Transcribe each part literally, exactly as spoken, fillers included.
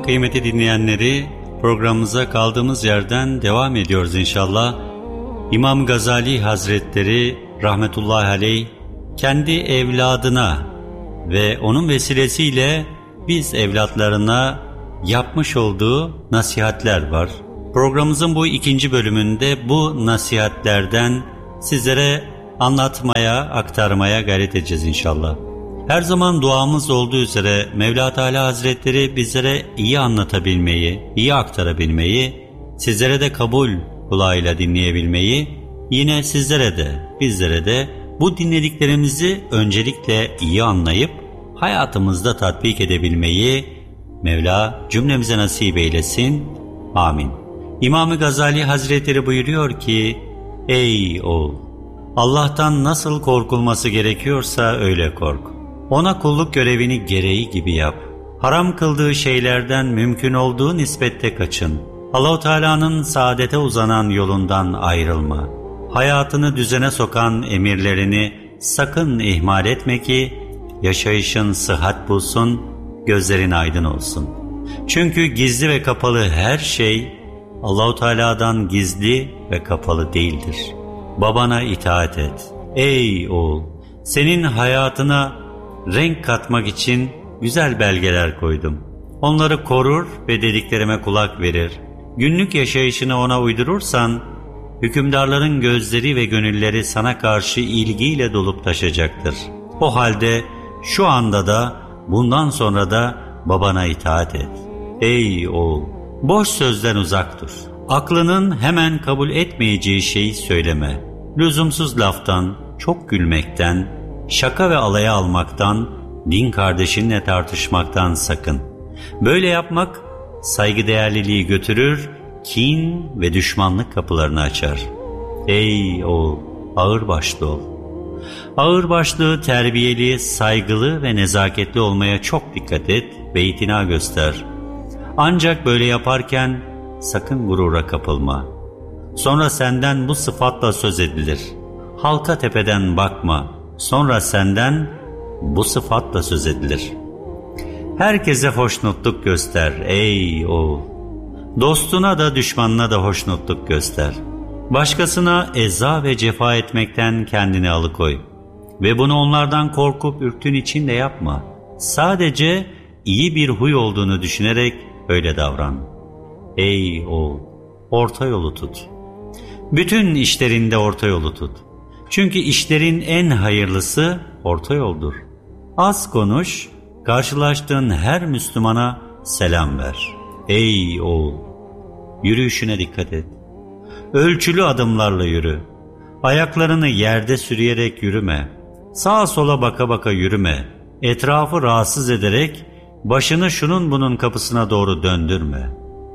kıymetli dinleyenleri, programımıza kaldığımız yerden devam ediyoruz inşallah. İmam Gazali Hazretleri rahmetullahi aleyh kendi evladına ve onun vesilesiyle biz evlatlarına yapmış olduğu nasihatler var. Programımızın bu ikinci bölümünde bu nasihatlerden sizlere anlatmaya, aktarmaya gayret edeceğiz inşallah. Her zaman duamız olduğu üzere Mevla Teala Hazretleri bizlere iyi anlatabilmeyi, iyi aktarabilmeyi, sizlere de kabul kulağıyla dinleyebilmeyi, yine sizlere de, bizlere de bu dinlediklerimizi öncelikle iyi anlayıp hayatımızda tatbik edebilmeyi Mevla cümlemize nasip eylesin. Amin. İmam-ı Gazali Hazretleri buyuruyor ki, ey oğul! Allah'tan nasıl korkulması gerekiyorsa öyle kork. Ona kulluk görevini gereği gibi yap. Haram kıldığı şeylerden mümkün olduğu nispette kaçın. Allah-u Teala'nın saadete uzanan yolundan ayrılma. Hayatını düzene sokan emirlerini sakın ihmal etme ki yaşayışın sıhhat bulsun, gözlerin aydın olsun. Çünkü gizli ve kapalı her şey Allah-u Teala'dan gizli ve kapalı değildir. Babana itaat et. Ey oğul! Senin hayatına renk katmak için güzel belgeler koydum. Onları korur ve dediklerime kulak verir. Günlük yaşayışını ona uydurursan, hükümdarların gözleri ve gönülleri sana karşı ilgiyle dolup taşacaktır. O halde şu anda da bundan sonra da babana itaat et. Ey oğul! Boş sözden uzak dur. Aklının hemen kabul etmeyeceği şeyi söyleme. Lüzumsuz laftan, çok gülmekten, şaka ve alaya almaktan, din kardeşinle tartışmaktan sakın. Böyle yapmak saygıdeğerliliği götürür, kin ve düşmanlık kapılarını açar. Ey oğul! Ağırbaşlı ol. Ağırbaşlı, terbiyeli, saygılı ve nezaketli olmaya çok dikkat et ve itina göster. Ancak böyle yaparken sakın gurura kapılma. Sonra senden bu sıfatla söz edilir. Halka tepeden bakma. Sonra senden bu sıfatla söz edilir. Herkese hoşnutluk göster ey oğul. Dostuna da düşmanına da hoşnutluk göster. Başkasına eza ve cefa etmekten kendini alıkoy. Ve bunu onlardan korkup ürktüğün için de yapma. Sadece iyi bir huy olduğunu düşünerek öyle davran. Ey oğul! Orta yolu tut. Bütün işlerinde orta yolu tut. Çünkü işlerin en hayırlısı orta yoldur. Az konuş, karşılaştığın her Müslümana selam ver. Ey oğul! Yürüyüşüne dikkat et. Ölçülü adımlarla yürü. Ayaklarını yerde sürüyerek yürüme. Sağa sola baka baka yürüme. Etrafı rahatsız ederek başını şunun bunun kapısına doğru döndürme.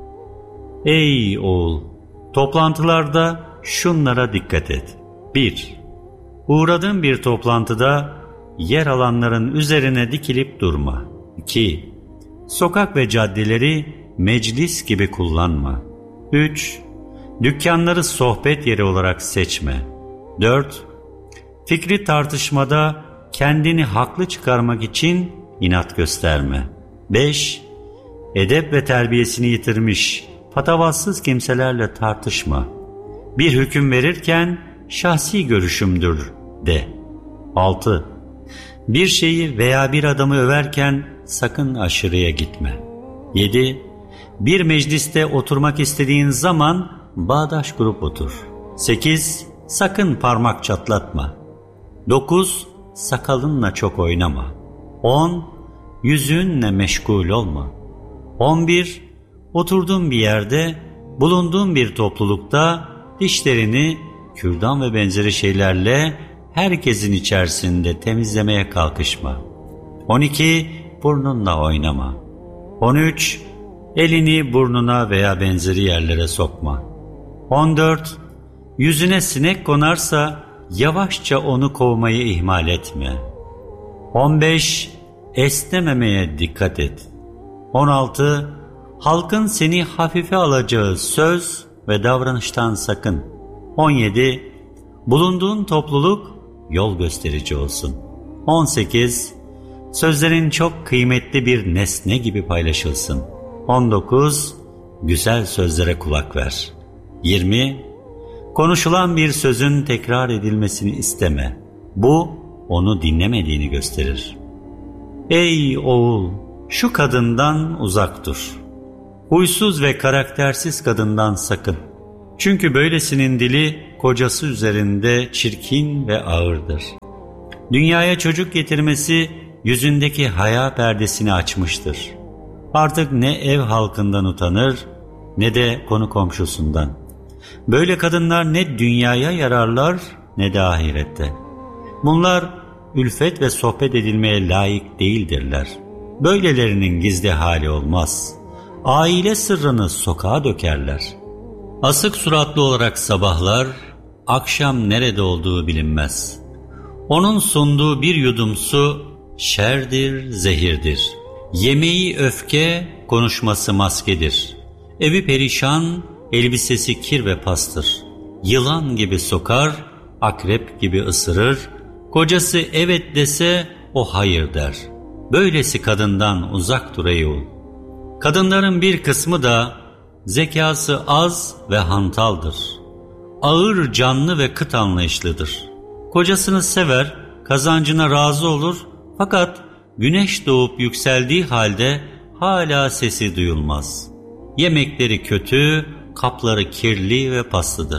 Ey oğul! Toplantılarda şunlara dikkat et. bir. Uğradığın bir toplantıda yer alanların üzerine dikilip durma. iki. Sokak ve caddeleri meclis gibi kullanma. üç. Dükkanları sohbet yeri olarak seçme. dört. Fikri tartışmada kendini haklı çıkarmak için inat gösterme. beş. Edep ve terbiyesini yitirmiş, patavatsız kimselerle tartışma. Bir hüküm verirken şahsi görüşümdür de. altı. Bir şeyi veya bir adamı överken sakın aşırıya gitme. yedi. Bir mecliste oturmak istediğin zaman bağdaş kurup otur. sekiz. Sakın parmak çatlatma. dokuz. Sakalınla çok oynama. on. Yüzüğünle meşgul olma. on bir. Oturduğun bir yerde, bulunduğun bir toplulukta dişlerini kürdan ve benzeri şeylerle herkesin içerisinde temizlemeye kalkışma. on iki. Burnunla oynama. on üç. Elini burnuna veya benzeri yerlere sokma. on dört. Yüzüne sinek konarsa yavaşça onu kovmayı ihmal etme. on beş. Esnememeye dikkat et. on altı. Halkın seni hafife alacağı söz ve davranıştan sakın. on yedi. Bulunduğun topluluk yol gösterici olsun. on sekiz. Sözlerin çok kıymetli bir nesne gibi paylaşılsın. on dokuz. Güzel sözlere kulak ver. yirmi. Konuşulan bir sözün tekrar edilmesini isteme. Bu onu dinlemediğini gösterir. Ey oğul, şu kadından uzak dur. Huysuz ve karaktersiz kadından sakın. Çünkü böylesinin dili kocası üzerinde çirkin ve ağırdır. Dünyaya çocuk getirmesi yüzündeki haya perdesini açmıştır. Artık ne ev halkından utanır ne de konu komşusundan. Böyle kadınlar ne dünyaya yararlar ne de ahirette. Bunlar ülfet ve sohbet edilmeye layık değildirler. Böylelerinin gizli hali olmaz. Aile sırrını sokağa dökerler. Asık suratlı olarak sabahlar, akşam nerede olduğu bilinmez. Onun sunduğu bir yudum su şerdir, zehirdir. Yemeği öfke, konuşması maskedir. Evi perişan, elbisesi kir ve pastır. Yılan gibi sokar, akrep gibi ısırır. Kocası evet dese o hayır der. Böylesi kadından uzak dur ey oğul. Kadınların bir kısmı da zekası az ve hantaldır. Ağır canlı ve kıt anlayışlıdır. Kocasını sever, kazancına razı olur fakat güneş doğup yükseldiği halde hala sesi duyulmaz. Yemekleri kötü, kapları kirli ve paslıdır.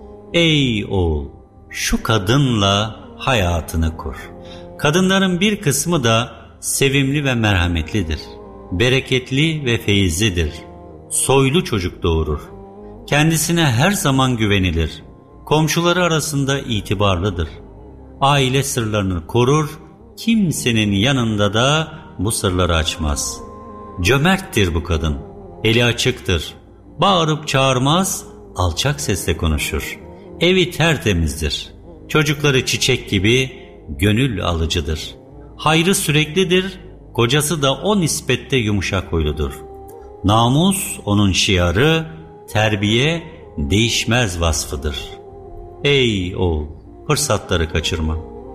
Ey oğul, şu kadınla hayatını kur. Kadınların bir kısmı da sevimli ve merhametlidir. Bereketli ve feyizlidir. Soylu çocuk doğurur. Kendisine her zaman güvenilir. Komşuları arasında itibarlıdır. Aile sırlarını korur, kimsenin yanında da bu sırları açmaz. Cömerttir bu kadın, eli açıktır. Bağırıp çağırmaz, alçak sesle konuşur. Evi tertemizdir. Çocukları çiçek gibi gönül alıcıdır. Hayrı süreklidir, kocası da o nispette yumuşak huyludur. Namus onun şiarı, terbiye değişmez vasfıdır. Ey oğul, fırsatları kaçırma.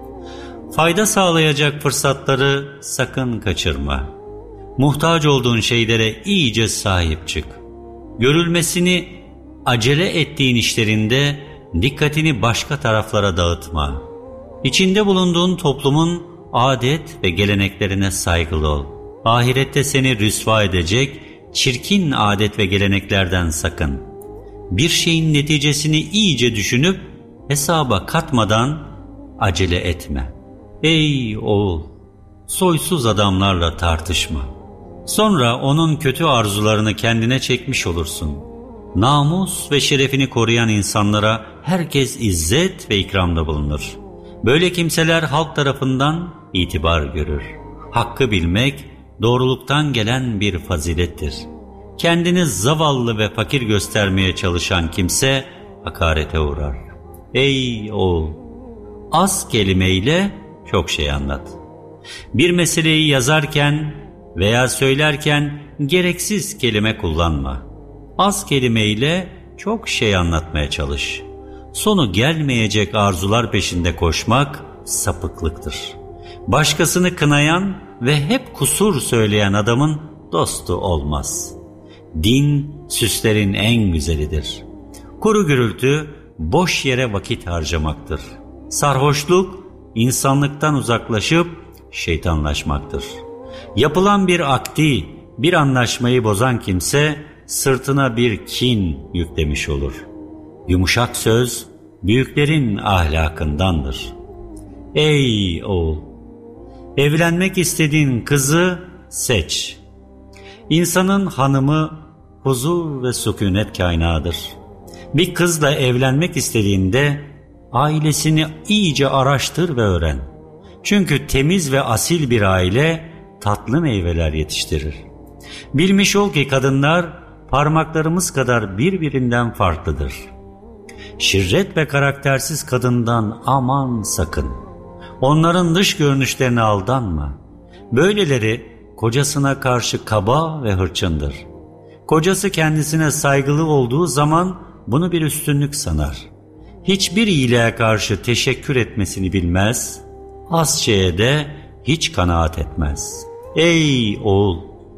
Fayda sağlayacak fırsatları sakın kaçırma. Muhtaç olduğun şeylere iyice sahip çık. Görülmesini acele ettiğin işlerinde dikkatini başka taraflara dağıtma. İçinde bulunduğun toplumun adet ve geleneklerine saygılı ol. Ahirette seni rüsva edecek çirkin adet ve geleneklerden sakın. Bir şeyin neticesini iyice düşünüp hesaba katmadan acele etme. Ey oğul, soysuz adamlarla tartışma. Sonra onun kötü arzularını kendine çekmiş olursun. Namus ve şerefini koruyan insanlara herkes izzet ve ikramda bulunur. Böyle kimseler halk tarafından itibar görür. Hakkı bilmek doğruluktan gelen bir fazilettir. Kendini zavallı ve fakir göstermeye çalışan kimse hakarete uğrar. Ey oğul, az kelimeyle çok şey anlat. Bir meseleyi yazarken veya söylerken gereksiz kelime kullanma. Az kelimeyle çok şey anlatmaya çalış. Sonu gelmeyecek arzular peşinde koşmak sapıklıktır. Başkasını kınayan ve hep kusur söyleyen adamın dostu olmaz. Din süslerin en güzelidir. Kuru gürültü boş yere vakit harcamaktır. Sarhoşluk insanlıktan uzaklaşıp şeytanlaşmaktır. Yapılan bir akdi, bir anlaşmayı bozan kimse sırtına bir kin yüklemiş olur. Yumuşak söz büyüklerin ahlakındandır. Ey oğul, evlenmek istediğin kızı seç. İnsanın hanımı huzur ve sükunet kaynağıdır. Bir kızla evlenmek istediğinde ailesini iyice araştır ve öğren. Çünkü temiz ve asil bir aile tatlı meyveler yetiştirir. Bilmiş ol ki kadınlar parmaklarımız kadar birbirinden farklıdır. Şirret ve karaktersiz kadından aman sakın. Onların dış görünüşlerine aldanma. Böyleleri kocasına karşı kaba ve hırçındır. Kocası kendisine saygılı olduğu zaman bunu bir üstünlük sanar. Hiçbir iyiliğe karşı teşekkür etmesini bilmez, az şeye de hiç kanaat etmez. Ey oğul,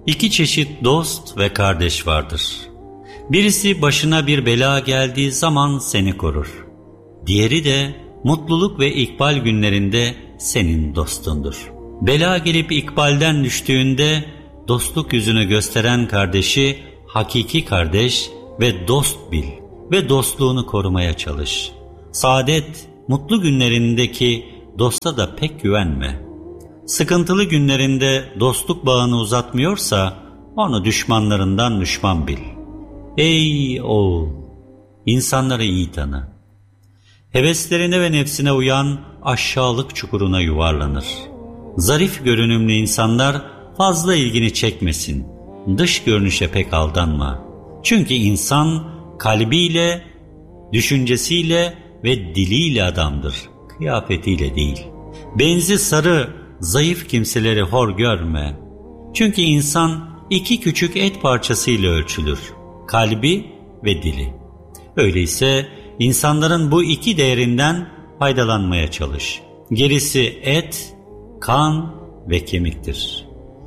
İki çeşit dost ve kardeş vardır. Birisi başına bir bela geldiği zaman seni korur. Diğeri de mutluluk ve ikbal günlerinde senin dostundur. Bela gelip ikbalden düştüğünde dostluk yüzünü gösteren kardeşi hakiki kardeş ve dost bil ve dostluğunu korumaya çalış. Saadet, mutlu günlerindeki dosta da pek güvenme. Sıkıntılı günlerinde dostluk bağını uzatmıyorsa onu düşmanlarından düşman bil. Ey oğul! İnsanları iyi tanı. Heveslerine ve nefsine uyan aşağılık çukuruna yuvarlanır. Zarif görünümlü insanlar fazla ilgini çekmesin. Dış görünüşe pek aldanma. Çünkü insan kalbiyle, düşüncesiyle ve diliyle adamdır, kıyafetiyle değil. Benzi sarı, zayıf kimseleri hor görme. Çünkü insan iki küçük et parçasıyla ölçülür, kalbi ve dili. Öyleyse insanların bu iki değerinden faydalanmaya çalış. Gerisi et, kan ve kemiktir.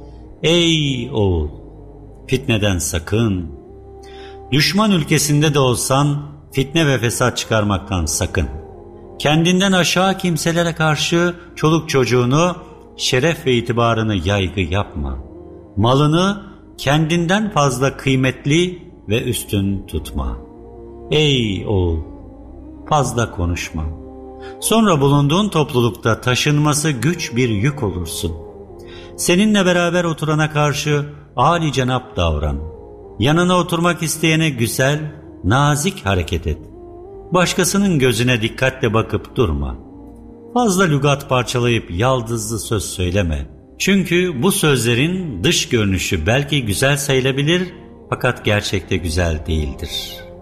Ey oğul! Fitneden sakın. Düşman ülkesinde de olsan fitne ve fesat çıkarmaktan sakın. Kendinden aşağı kimselere karşı çoluk çocuğunu, şeref ve itibarını yaygı yapma. Malını kendinden fazla kıymetli ve üstün tutma. Ey oğul! Fazla konuşma. Sonra bulunduğun toplulukta taşınması güç bir yük olursun. Seninle beraber oturana karşı âli-cenap davran. Yanına oturmak isteyene güzel, nazik hareket et. Başkasının gözüne dikkatle bakıp durma. Fazla lügat parçalayıp yaldızlı söz söyleme. Çünkü bu sözlerin dış görünüşü belki güzel sayılabilir fakat gerçekte güzel değildir.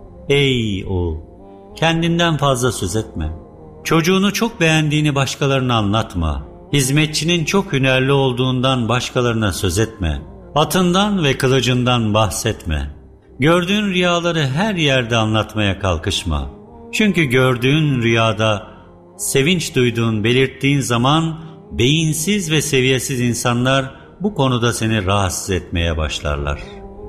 Ey oğul! Kendinden fazla söz etme. Çocuğunu çok beğendiğini başkalarına anlatma. Hizmetçinin çok hünerli olduğundan başkalarına söz etme. Atından ve kılıcından bahsetme. Gördüğün rüyaları her yerde anlatmaya kalkışma. Çünkü gördüğün rüyada sevinç duyduğun belirttiğin zaman beyinsiz ve seviyesiz insanlar bu konuda seni rahatsız etmeye başlarlar.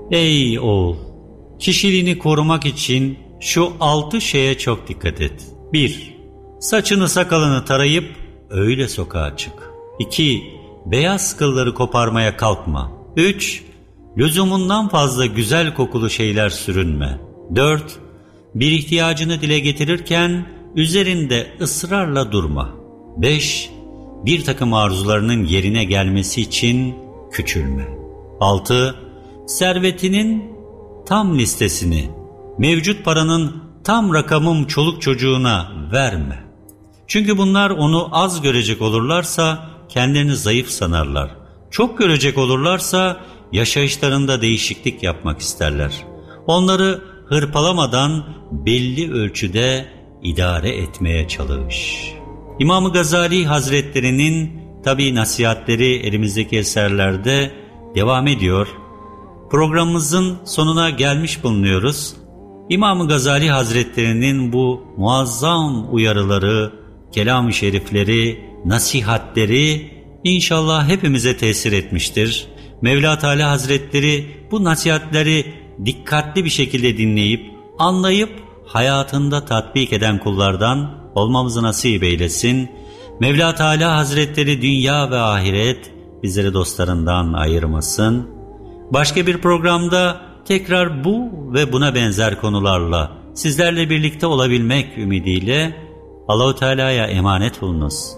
Ey oğul! Kişiliğini korumak için şu altı şeye çok dikkat et. bir Saçını sakalını tarayıp öyle sokağa çık. iki Beyaz kılları koparmaya kalkma. üç Lüzumundan fazla güzel kokulu şeyler sürünme. dört Bir ihtiyacını dile getirirken üzerinde ısrarla durma. beş Bir takım arzularının yerine gelmesi için küçülme. altı Servetinin tam listesini, mevcut paranın tam rakamım çoluk çocuğuna verme. Çünkü bunlar onu az görecek olurlarsa kendilerini zayıf sanarlar. Çok görecek olurlarsa yaşayışlarında değişiklik yapmak isterler. Onları hırpalamadan belli ölçüde idare etmeye çalış. İmam Gazali Hazretleri'nin tabi nasihatleri elimizdeki eserlerde devam ediyor. Programımızın sonuna gelmiş bulunuyoruz. İmam Gazali Hazretleri'nin bu muazzam uyarıları, kelam-ı şerifleri, nasihatleri inşallah hepimize tesir etmiştir. Mevla Teala Hazretleri bu nasihatleri dikkatli bir şekilde dinleyip, anlayıp hayatında tatbik eden kullardan olmamızı nasip eylesin. Mevla Teala Hazretleri dünya ve ahiret bizleri dostlarından ayırmasın. Başka bir programda tekrar bu ve buna benzer konularla sizlerle birlikte olabilmek ümidiyle Allah-u Teala'ya emanet olunuz.